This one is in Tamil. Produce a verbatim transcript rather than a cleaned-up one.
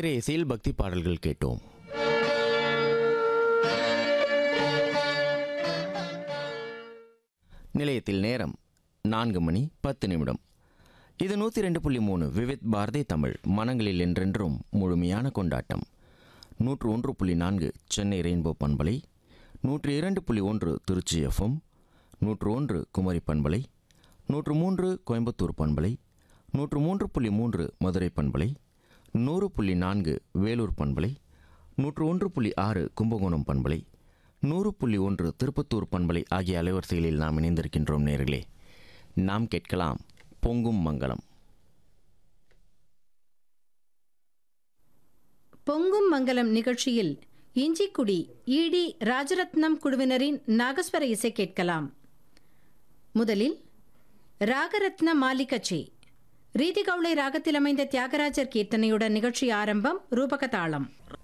திரை இசையில் பக்தி பாடல்கள் கேட்டோம். நிலையத்தில் நேரம் நான்கு மணி பத்து நிமிடம். இது நூற்றி ரெண்டு புள்ளி மூணு விவித் பாரதி தமிழ், மனங்களில் என்றென்றும் முழுமையான கொண்டாட்டம். நூற்று ஒன்று புள்ளி நான்கு சென்னை ரெயின்போ பண்பலை, நூற்று இரண்டு புள்ளி ஒன்று திருச்சி எஃப்எம், நூற்று ஒன்று குமரி பண்பலை, நூற்று மூன்று கோயம்புத்தூர் பண்பலை, நூற்று மூன்று புள்ளி மூன்று மதுரை பண்பலை, நூறு புள்ளி நான்கு வேலூர் பண்பலை, நூற்று ஒன்று புள்ளி ஆறு கும்பகோணம் பண்பலை, நூறு புள்ளி ஒன்று திருப்பத்தூர் பண்பலை ஆகிய அலைவரிசைகளில் நாம் இணைந்திருக்கின்றோம். நேர்களே, நாம் கேட்கலாம் பொங்கும் மங்களம். பொங்கும் மங்களம் நிகழ்ச்சியில் இஞ்சிக்குடி ஈடி ராஜரத்னம் குழுவினரின் நாகஸ்வர இசை கேட்கலாம். முதலில் ராகரத்ன மாலிகச்சே ரீதி கவுளை ராகத்தில் அமைந்த தியாகராஜர் கீர்த்தனையுடன் நிகழ்ச்சி ஆரம்பம். ரூபக தாளம்.